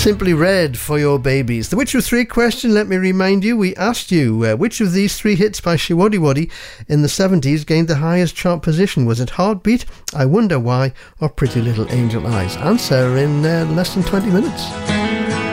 Simply Red for your babies. The Witcher of Three question, let me remind you, we asked you which of these three hits by Showaddywaddy in the 70s gained the highest chart position. Was it Heartbeat, I Wonder Why, or Pretty Little Angel Eyes? Answer in less than 20 minutes.